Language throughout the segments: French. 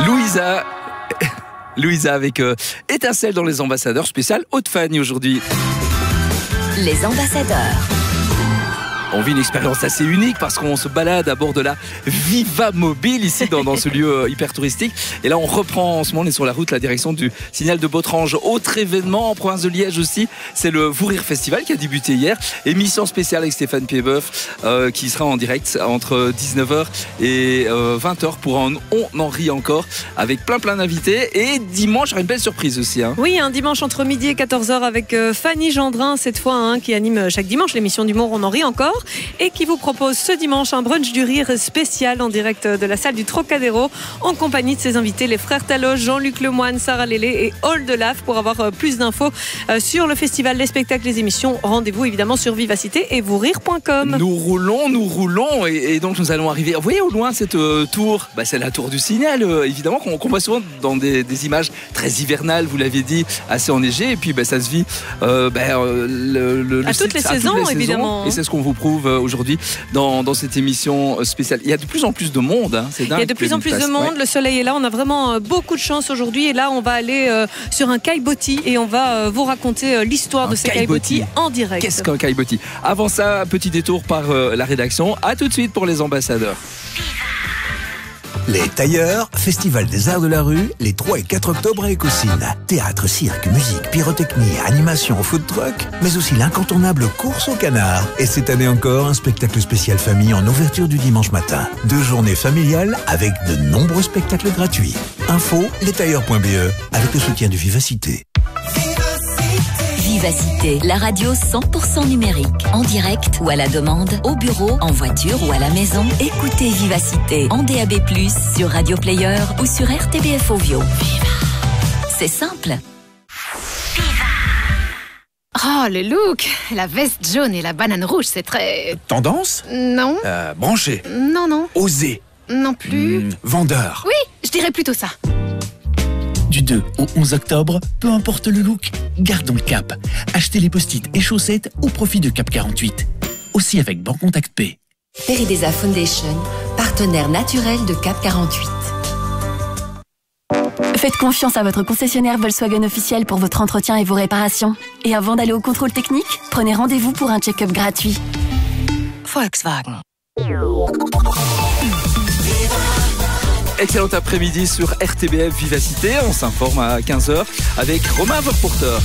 Louisa. Louisa avec Étincelle dans les ambassadeurs, spécial Haute-Fagne aujourd'hui. Les ambassadeurs. On vit une expérience assez unique parce qu'on se balade à bord de la Viva Mobile ici dans ce lieu hyper touristique. Et là, on reprend en ce moment, on est sur la route, la direction du Signal de Botrange. Autre événement en province de Liège aussi, c'est le Vous Rire Festival qui a débuté hier. Émission spéciale avec Stéphane Piedboeuf qui sera en direct entre 19h et 20h pour On en rit encore avec plein d'invités. Et dimanche, il y aura une belle surprise aussi. Oui, un dimanche entre midi et 14h avec Fanny Gendrin cette fois qui anime chaque dimanche l'émission d'humour On en rit encore. Et qui vous propose ce dimanche un brunch du rire spécial en direct de la salle du Trocadéro en compagnie de ses invités, les frères Taloche, Jean-Luc Lemoine, Sarah Lélé et Hall de Laf. Pour avoir plus d'infos sur le festival, les spectacles, les émissions, rendez-vous évidemment sur Vivacité et vousrire.com. Nous roulons et donc nous allons arriver. Vous voyez au loin cette tour, c'est la tour du Signal évidemment qu'on voit souvent dans des images très hivernales, vous l'avez dit, assez enneigées, et puis ça se vit à toutes les saisons évidemment. Et c'est ce qu'on vous prouve aujourd'hui dans cette émission spéciale. Il y a de plus en plus de monde, c'est dingue. Il y a de plus en plus de monde, le soleil est là, on a vraiment beaucoup de chance aujourd'hui, et là on va aller sur un caillebotis et on va vous raconter l'histoire de ces caillebotis en direct. Qu'est-ce qu'un caillebotis? Avant ça, un petit détour par la rédaction. À tout de suite pour les ambassadeurs. Les Tailleurs, Festival des Arts de la Rue, les 3 et 4 octobre à Écosine. Théâtre, cirque, musique, pyrotechnie, animation, food truck, mais aussi l'incontournable course au canard. Et cette année encore, un spectacle spécial famille en ouverture du dimanche matin. 2 journées familiales avec de nombreux spectacles gratuits. Info, lestailleurs.be, avec le soutien de Vivacité. Vivacité, la radio 100% numérique, en direct ou à la demande, au bureau, en voiture ou à la maison. Écoutez Vivacité en DAB+, sur Radio Player ou sur RTBF Ovio. C'est simple. Oh, le look! La veste jaune et la banane rouge, c'est très... Tendance? Non. Branché? Non. Osé? Non plus. Vendeur? Oui, je dirais plutôt ça. Du 2 au 11 octobre, peu importe le look, gardons le cap. Achetez les post-it et chaussettes au profit de Cap 48. Aussi avec Bancontact P. Peridesa Foundation, partenaire naturel de Cap 48. Faites confiance à votre concessionnaire Volkswagen officiel pour votre entretien et vos réparations. Et avant d'aller au contrôle technique, prenez rendez-vous pour un check-up gratuit. Volkswagen. Excellent après-midi sur RTBF Vivacité. On s'informe à 15h avec Romain Verporter.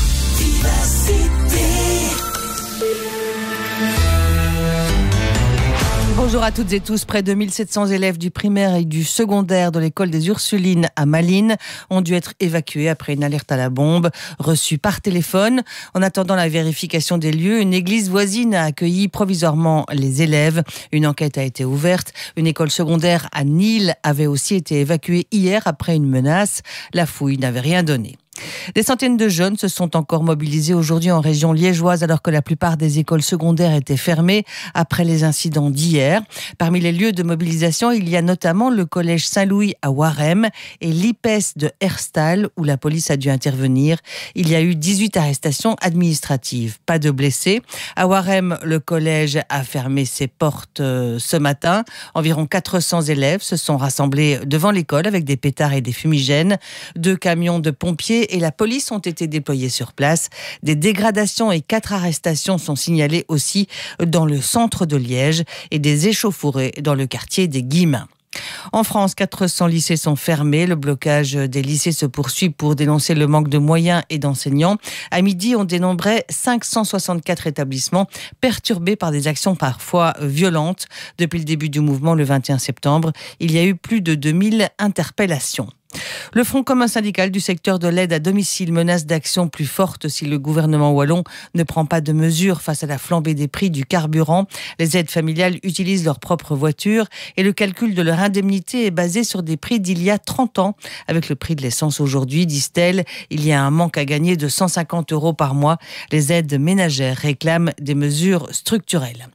Bonjour à toutes et tous. Près de 1700 élèves du primaire et du secondaire de l'école des Ursulines à Malines ont dû être évacués après une alerte à la bombe reçue par téléphone. En attendant la vérification des lieux, une église voisine a accueilli provisoirement les élèves. Une enquête a été ouverte. Une école secondaire à Nîmes avait aussi été évacuée hier après une menace. La fouille n'avait rien donné. Des centaines de jeunes se sont encore mobilisés aujourd'hui en région liégeoise alors que la plupart des écoles secondaires étaient fermées après les incidents d'hier. Parmi les lieux de mobilisation, il y a notamment le collège Saint-Louis à Warem et l'IPES de Herstal où la police a dû intervenir. Il y a eu 18 arrestations administratives, pas de blessés. À Warem, le collège a fermé ses portes ce matin. Environ 400 élèves se sont rassemblés devant l'école avec des pétards et des fumigènes. 2 camions de pompiers et la police ont été déployés sur place. Des dégradations et 4 arrestations sont signalées aussi dans le centre de Liège et des échauffourées dans le quartier des Guillemins. En France, 400 lycées sont fermés. Le blocage des lycées se poursuit pour dénoncer le manque de moyens et d'enseignants. À midi, on dénombrait 564 établissements perturbés par des actions parfois violentes. Depuis le début du mouvement, le 21 septembre, il y a eu plus de 2000 interpellations. Le Front commun syndical du secteur de l'aide à domicile menace d'actions plus fortes si le gouvernement wallon ne prend pas de mesures face à la flambée des prix du carburant. Les aides familiales utilisent leur propre voiture et le calcul de leur indemnité est basé sur des prix d'il y a 30 ans. Avec le prix de l'essence aujourd'hui, disent-elles, il y a un manque à gagner de 150 € par mois. Les aides ménagères réclament des mesures structurelles.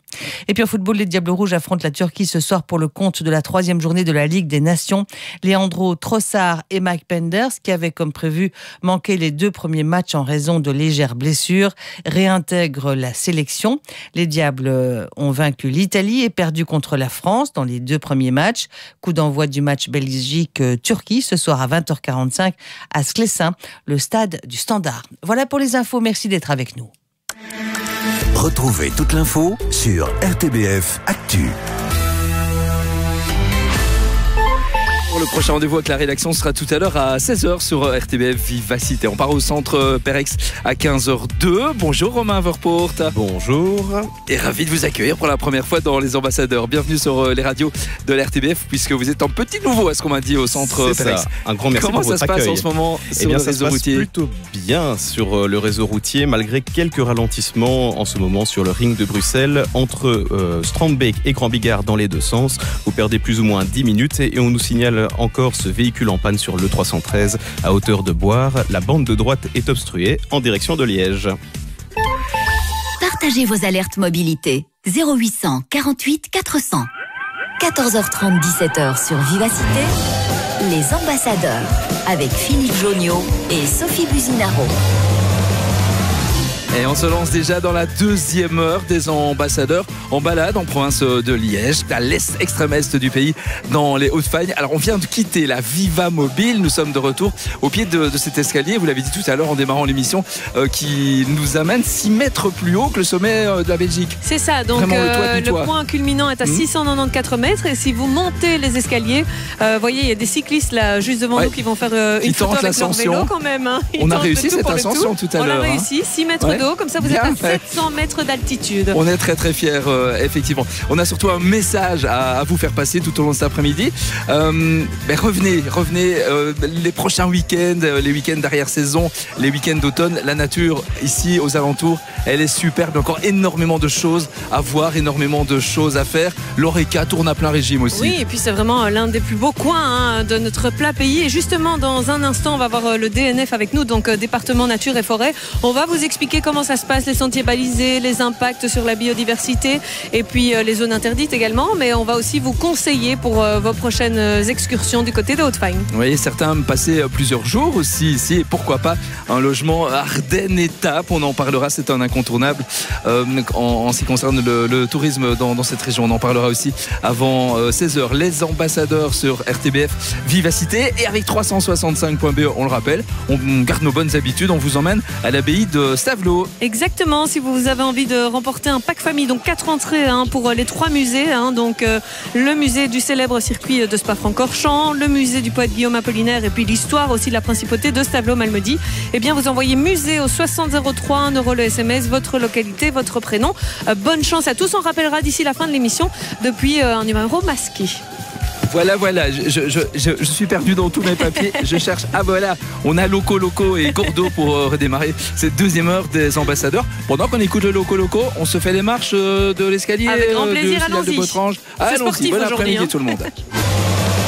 Et puis en football, les Diables Rouges affrontent la Turquie ce soir pour le compte de la 3e journée de la Ligue des Nations. Leandro Trossard et Mike Penders, qui avaient comme prévu manqué les 2 premiers matchs en raison de légères blessures, réintègrent la sélection. Les Diables ont vaincu l'Italie et perdu contre la France dans les 2 premiers matchs. Coup d'envoi du match Belgique-Turquie ce soir à 20h45 à Sclessin, le stade du Standard. Voilà pour les infos, merci d'être avec nous. Retrouvez toute l'info sur RTBF Actu. Le prochain rendez-vous avec la rédaction sera tout à l'heure à 16h sur RTBF Vivacité. On part au centre Perex à 15h02. Bonjour Romain Verpoort. Bonjour. Et ravi de vous accueillir pour la première fois dans Les Ambassadeurs. Bienvenue sur les radios de la RTBF puisque vous êtes un petit nouveau à ce qu'on m'a dit au centre Perex. Un grand merci pour votre accueil. Comment ça se passe en ce moment sur le réseau routier ? Ça se passe plutôt bien sur le réseau routier malgré quelques ralentissements en ce moment sur le ring de Bruxelles entre Strandbeek et Grand Bigard dans les 2 sens. Vous perdez plus ou moins 10 minutes et on nous signale encore ce véhicule en panne sur le 313 à hauteur de Boire. La bande de droite est obstruée en direction de Liège. Partagez vos alertes mobilité. 0800 48 400. 14h30, 17h sur Vivacité. Les Ambassadeurs avec Philippe Joniot et Sophie Buzinaro. Et on se lance déjà dans la 2e heure des Ambassadeurs en balade en province de Liège, à l'est, extrême est du pays, dans les Hauts-de-Fagne. Alors on vient de quitter la Viva Mobile, nous sommes de retour au pied de cet escalier, vous l'avez dit tout à l'heure en démarrant l'émission, qui nous amène 6 mètres plus haut que le sommet de la Belgique. C'est ça, donc le point culminant est à 694 mètres et si vous montez les escaliers, vous voyez, il y a des cyclistes là juste devant nous qui vont faire une photo avec leur vélo quand même. Hein. On a réussi cette ascension tout à l'heure. On a réussi, 6 mètres d'eau, comme ça vous êtes à 700 mètres d'altitude. On est très très fiers, effectivement. On a surtout un message à vous faire passer tout au long de cet après-midi. Revenez, les prochains week-ends, les week-ends d'arrière-saison, les week-ends d'automne, la nature ici aux alentours, elle est superbe. Encore énormément de choses à voir, énormément de choses à faire. L'Oreca tourne à plein régime aussi. Oui, et puis c'est vraiment l'un des plus beaux coins de notre plat pays. Et justement, dans un instant, on va voir le DNF avec nous, donc département nature et forêt. On va vous expliquer comment ça se passe, les sentiers balisés, les impacts sur la biodiversité et puis les zones interdites également. Mais on va aussi vous conseiller pour vos prochaines excursions du côté de Haute-Fagne. Oui, certains me passaient plusieurs jours aussi ici. Et pourquoi pas un logement Ardennes-Étape. On en parlera, c'est un incontournable en ce qui concerne le tourisme dans cette région. On en parlera aussi avant 16h. Les Ambassadeurs sur RTBF Vivacité. Et avec 365.be, on le rappelle, on garde nos bonnes habitudes. On vous emmène à l'abbaye de Stavelot. Exactement, si vous avez envie de remporter un pack famille, donc 4 entrées pour les 3 musées, donc le musée du célèbre circuit de Spa-Francorchamps, le musée du poète Guillaume Apollinaire et puis l'histoire aussi de la principauté de Stavelot-Malmedy. Eh bien, vous envoyez musée au 6003, 1 € le SMS, votre localité, votre prénom. Bonne chance à tous, on rappellera d'ici la fin de l'émission depuis un numéro masqué. Voilà, je suis perdu dans tous mes papiers. Je cherche. Ah voilà, on a Loco et Gordo pour redémarrer cette 2e heure des Ambassadeurs. Pendant qu'on écoute le Loco, on se fait les marches de l'escalier. Avec grand plaisir, de Botrange. C'est sportif bon aujourd'hui. Après-midi tout le monde.